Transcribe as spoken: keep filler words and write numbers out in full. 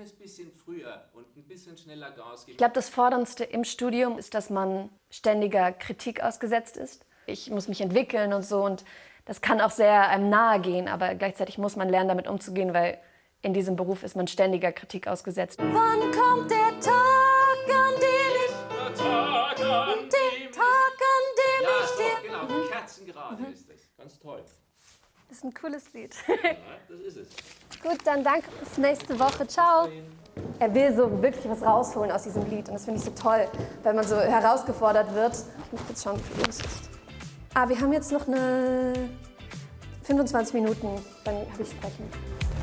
kleines bisschen früher und ein bisschen schneller Gas geben. Ich glaube, das Forderndste im Studium ist, dass man ständiger Kritik ausgesetzt ist. Ich muss mich entwickeln und so und das kann auch sehr einem nahe gehen, aber gleichzeitig muss man lernen, damit umzugehen, weil in diesem Beruf ist man ständiger Kritik ausgesetzt. Wann kommt der Tag, an dem ich... Der Tag, an dem, den Tag, an dem ja, ich so, dir... genau, kerzengerade mhm. ist das. Ganz toll. Das ist ein cooles Lied. Ja, das ist es. Gut, dann danke, bis nächste Woche. Ciao. Er will so wirklich was rausholen aus diesem Lied und das finde ich so toll, weil man so herausgefordert wird. Ich muss kurz schauen, wie viel es ist. Ah, wir haben jetzt noch eine fünfundzwanzig Minuten, dann habe ich sprechen.